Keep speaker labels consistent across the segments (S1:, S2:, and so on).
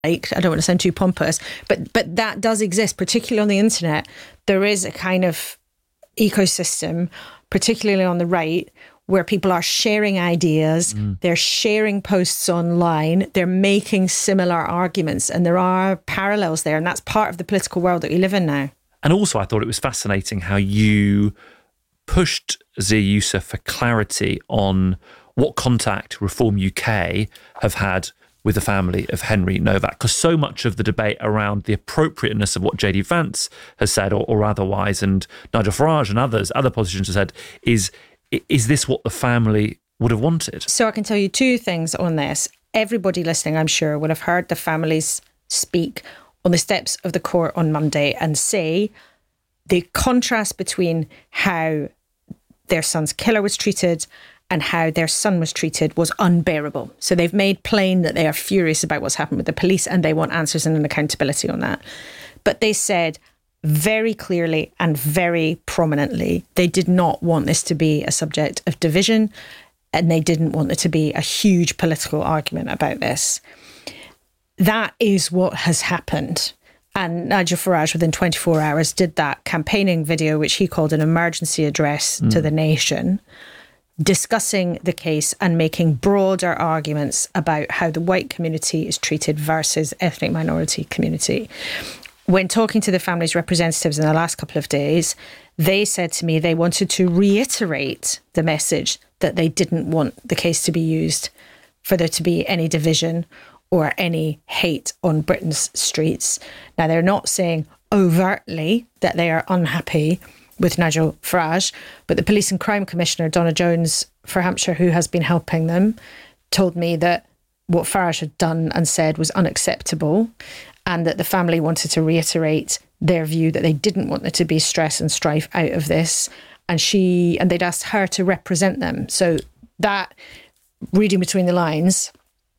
S1: I don't want to sound too pompous, but that does exist, particularly on the internet. There is a kind of ecosystem, particularly on the right, where people are sharing ideas, they're sharing posts online, they're making similar arguments, and there are parallels there, and that's part of the political world that we live in now.
S2: And also, I thought it was fascinating how you pushed Zia Youssef for clarity on what contact Reform UK have had with the family of Henry Novak, because so much of the debate around the appropriateness of what JD Vance has said or otherwise, and Nigel Farage and other politicians have said, is this what the family would have wanted?
S1: So I can tell you two things on this. Everybody listening, I'm sure, will have heard the families speak on the steps of the court on Monday and say the contrast between how their son's killer was treated and how their son was treated was unbearable. So they've made plain that they are furious about what's happened with the police and they want answers and an accountability on that. But they said very clearly and very prominently they did not want this to be a subject of division, and they didn't want there to be a huge political argument about this. That is what has happened. And Nigel Farage, within 24 hours, did that campaigning video, which he called an emergency address to the nation, discussing the case and making broader arguments about how the white community is treated versus ethnic minority community. When talking to the family's representatives in the last couple of days, they said to me they wanted to reiterate the message that they didn't want the case to be used for there to be any division or any hate on Britain's streets. Now, they're not saying overtly that they are unhappy with Nigel Farage, but the Police and Crime Commissioner, Donna Jones for Hampshire, who has been helping them, told me that what Farage had done and said was unacceptable, and that the family wanted to reiterate their view that they didn't want there to be stress and strife out of this, and they'd asked her to represent them. So that, reading between the lines,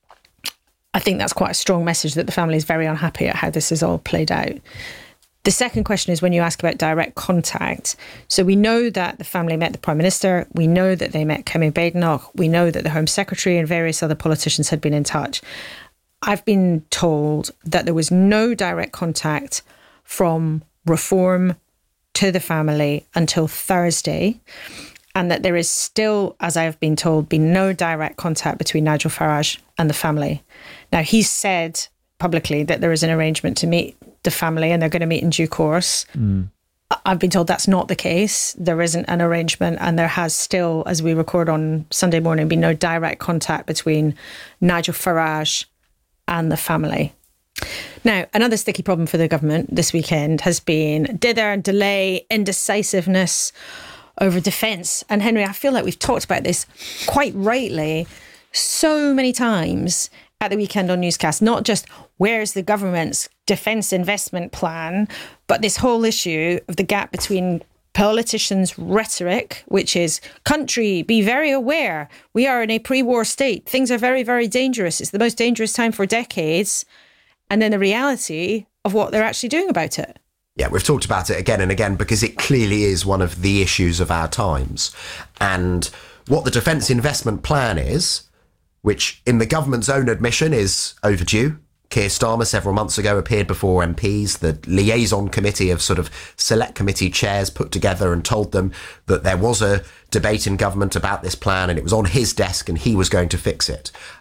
S1: I think that's quite a strong message that the family is very unhappy at how this has all played out. The second question is when you ask about direct contact. So we know that the family met the Prime Minister. We know that they met Kemi Badenoch. We know that the Home Secretary and various other politicians had been in touch. I've been told that there was no direct contact from Reform to the family until Thursday, and that there is still, as I've been told, been no direct contact between Nigel Farage and the family. Now, he's said publicly that there is an arrangement to meet the family and they're going to meet in due course. I've been told that's not the case. There isn't an arrangement, and there has still, as we record on Sunday morning, been no direct contact between Nigel Farage and the family. Now, another sticky problem for the government this weekend has been dither, delay, indecisiveness over defence. And Henry, I feel like we've talked about this quite rightly so many times at the weekend on newscasts, not just where's the government's defence investment plan, but this whole issue of the gap between politicians' rhetoric, which is, country, be very aware, we are in a pre-war state, things are very, very dangerous, it's the most dangerous time for decades, and then the reality of what they're actually doing about it.
S3: Yeah, we've talked about it again and again because it clearly is one of the issues of our times. And what the defence investment plan is, which in the government's own admission is overdue. Keir Starmer several months ago appeared before MPs. The liaison committee of sort of select committee chairs put together and told them that there was a debate in government about this plan and it was on his desk and he was going to fix it.